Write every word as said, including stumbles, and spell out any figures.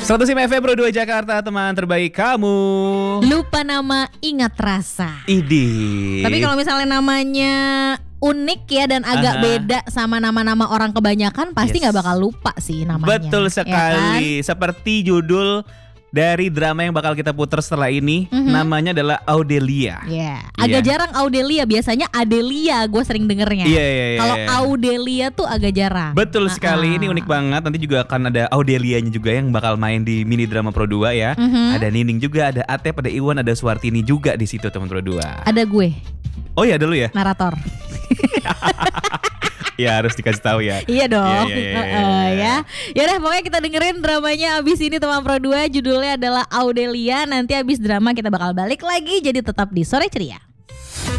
seratus lima F M Pro dua Jakarta, teman terbaik kamu. Lupa nama, ingat rasa. Idi. Tapi kalau misalnya namanya unik ya dan agak Aha. beda sama nama-nama orang kebanyakan, pasti nggak Yes. bakal lupa sih namanya. Betul sekali. Ya kan? Seperti judul dari drama yang bakal kita putar setelah ini, Mhm. namanya adalah Audelia. Ya, agak Iya. jarang Audelia, biasanya Adelia gue sering dengernya. Iya, iya, iya. Kalau iya. Audelia tuh agak jarang. Betul sekali, Ah-ah. ini unik banget. Nanti juga akan ada Audelianya juga yang bakal main di mini drama Pro dua ya. Mhm. Ada Nining juga, ada Atep, ada Iwan, ada Suartini juga di situ teman Pro dua. Ada gue, Oh iya, ada lu ya? narator. Ya harus dikasih tahu ya. Iya dong. Iya, iya, iya, iya, Heeh, iya. ya. Ya udah pokoknya kita dengerin dramanya abis ini teman Pro dua, judulnya adalah Audelia. Nanti abis drama kita bakal balik lagi, jadi tetap di Sore Ceria.